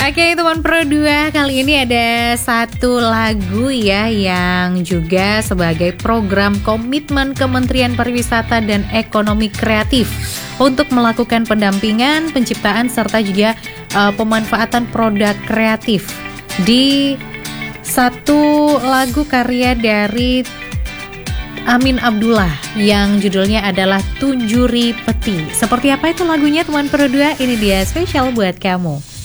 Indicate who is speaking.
Speaker 1: Oke teman Pro 2, kali ini ada satu lagu ya yang juga sebagai program komitmen Kementerian Pariwisata dan Ekonomi Kreatif untuk melakukan pendampingan, penciptaan serta juga pemanfaatan produk kreatif di satu lagu karya dari Amin Abdullah yang judulnya adalah Tunjuri Peti. Seperti apa itu lagunya teman Pro 2? Ini dia spesial buat kamu.